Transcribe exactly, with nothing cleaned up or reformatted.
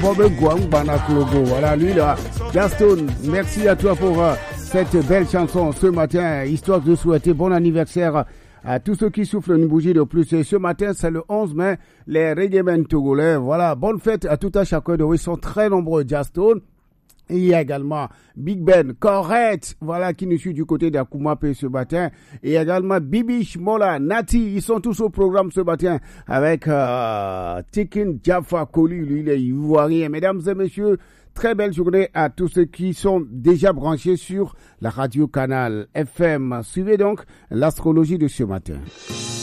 Bob Guang Banaklogo. Voilà, lui là. Gaston, merci à toi pour euh, cette belle chanson ce matin, histoire de souhaiter bon anniversaire à tous ceux qui soufflent une bougie de plus. Et ce matin, c'est le onze mai, les reggaemen togolais. Voilà, bonne fête à tout à chacun de vous. Ils sont très nombreux, Gaston. Et il y a également Big Ben, correct, voilà, qui nous suit du côté d'Akumape ce matin. Et également Bibish, Mola, Nati, ils sont tous au programme ce matin avec euh, Tikin Jaffa Koli, lui, il est ivoirien. Mesdames et messieurs, très belle journée à tous ceux qui sont déjà branchés sur la radio Canal F M. Suivez donc l'astrologie de ce matin.